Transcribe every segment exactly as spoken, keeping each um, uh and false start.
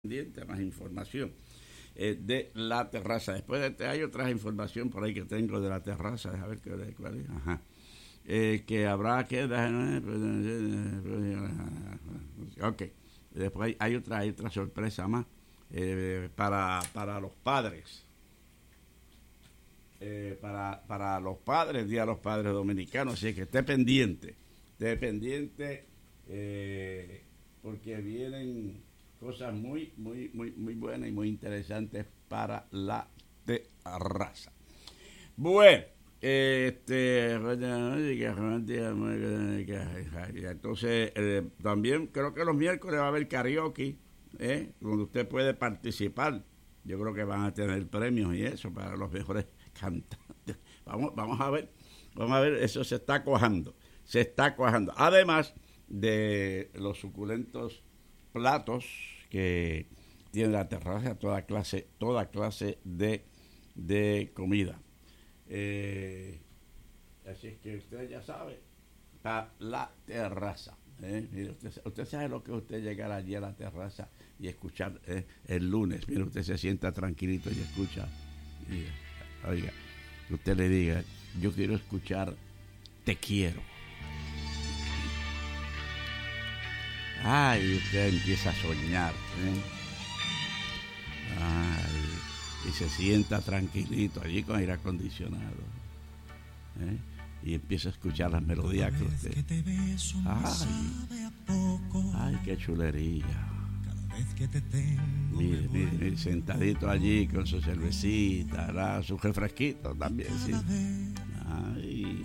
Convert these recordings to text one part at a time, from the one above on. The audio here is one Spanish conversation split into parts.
pendiente, más información eh, de la terraza. Después de este hay otras información por ahí que tengo de la terraza, a ver qué cuál es. Ajá. Eh, que habrá que ok, después hay, hay otra hay otra sorpresa más eh, para para los padres eh, para para los padres, día de los padres dominicanos, así que esté pendiente esté pendiente eh, porque vienen cosas muy muy muy muy buenas y muy interesantes para la terraza. Bueno, este entonces eh, también creo que los miércoles va a haber karaoke, ¿eh? Donde usted puede participar. Yo creo que van a tener premios y eso para los mejores cantantes. Vamos, vamos a ver, vamos a ver, eso se está cuajando, se está cuajando. Además de los suculentos platos que tiene la terraza, toda clase, toda clase de, de comida. Eh, así es que usted ya sabe, para la terraza. ¿eh? Mire, usted, usted sabe lo que es usted llegar allí a la terraza y escuchar eh, el lunes. Mire, usted se sienta tranquilito y escucha. Y, oiga, usted le diga, yo quiero escuchar Te quiero. Ay, usted empieza a soñar. ¿eh? Ay. Y se sienta tranquilito allí con aire acondicionado, ¿eh? Y empieza a escuchar las melodías que usted. Ay, ay, qué chulería. Mire, mire, mire, sentadito allí con su cervecita, ¿verdad? Su refresquito también, sí. Ay.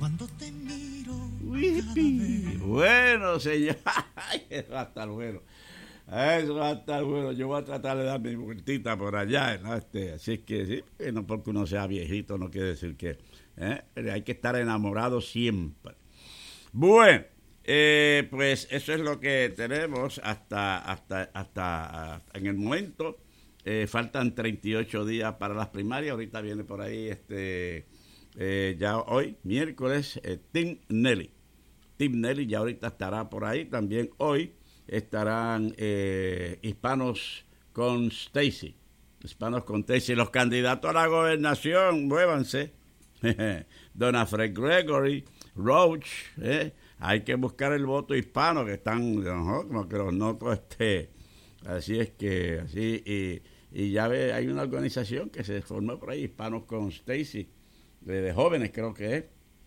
Uipi. Bueno, señor. Ay, eso va a estar bueno. Eso va a estar bueno. Yo voy a tratar de dar mi vueltita por allá, ¿no? Este, así es que sí, no porque uno sea viejito no quiere decir que ¿eh? hay que estar enamorado siempre. Bueno, eh, pues eso es lo que tenemos hasta hasta hasta, hasta en el momento. Eh, faltan treinta y ocho días para las primarias. Ahorita viene por ahí este eh, ya hoy miércoles eh, Tim Nelly. Tim Nelly ya ahorita estará por ahí también hoy. Estarán eh, hispanos con Stacy, hispanos con Stacy, los candidatos a la gobernación, muévanse. Donna Fred Gregory, Roach, eh, hay que buscar el voto hispano que están, ¿no? Como que los noto, este, así es que, así, y, y ya ve, hay una organización que se formó por ahí, hispanos con Stacy, de, de jóvenes creo que es,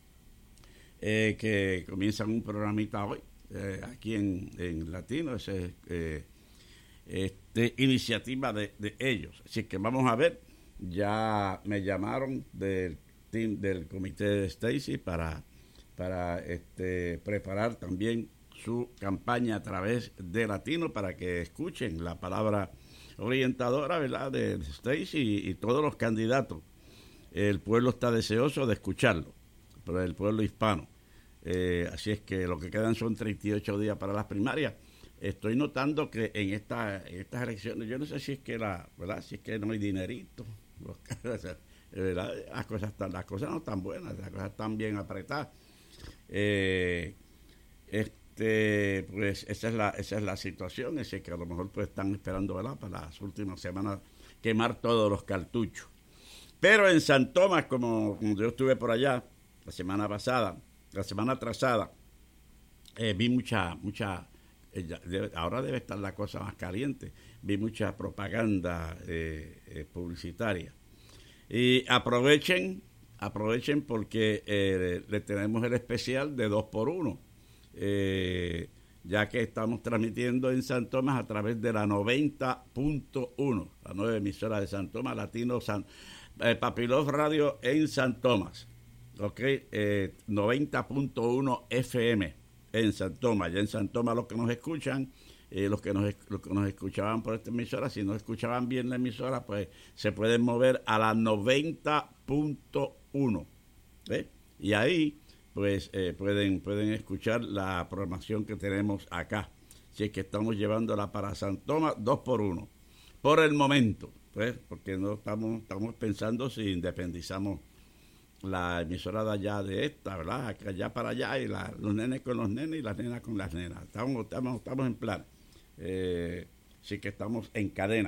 eh, que comienzan un programita hoy. Eh, aquí en, en Latino, esa es eh, este, iniciativa de, de ellos. Así que vamos a ver, ya me llamaron del team del comité de Stacy para, para este, preparar también su campaña a través de Latino para que escuchen la palabra orientadora, ¿verdad?, de Stacy y, y todos los candidatos. El pueblo está deseoso de escucharlo, pero el pueblo hispano. Eh, así es que lo que quedan son treinta y ocho días para las primarias. Estoy notando que en, esta, en estas elecciones, yo no sé si es que la, ¿verdad? Si es que no hay dinerito, ¿verdad? Las cosas están, las cosas no están buenas, las cosas están bien apretadas. Eh, este, pues esa es la, esa es la situación, es que a lo mejor pues están esperando, ¿verdad?, para las últimas semanas quemar todos los cartuchos. Pero en San Tomás, como, como yo estuve por allá la semana pasada, la semana atrasada, eh, vi mucha, mucha, eh, debe, ahora debe estar la cosa más caliente, vi mucha propaganda eh, eh, publicitaria. Y aprovechen, aprovechen porque eh, le tenemos el especial de dos por uno, eh, ya que estamos transmitiendo en San Tomás a través de la noventa punto uno, la nueva emisora de San Tomás, Latino San, eh, Papilov Radio en San Tomás. Ok, eh, noventa punto uno F M en San Tomás. Ya en San Tomás los que nos escuchan, eh, los, que nos, los que nos escuchaban por esta emisora, si no escuchaban bien la emisora, pues se pueden mover a la noventa punto uno. ¿eh? Y ahí, pues, eh, pueden, pueden escuchar la programación que tenemos acá. Si es que estamos llevándola para San Tomás, dos por uno. Por el momento, pues, porque no estamos, estamos pensando si independizamos la emisora de allá de esta, ¿verdad? Allá para allá, y la, los nenes con los nenes y las nenas con las nenas. Estamos, estamos, estamos en plan. Eh, Así que estamos en cadena.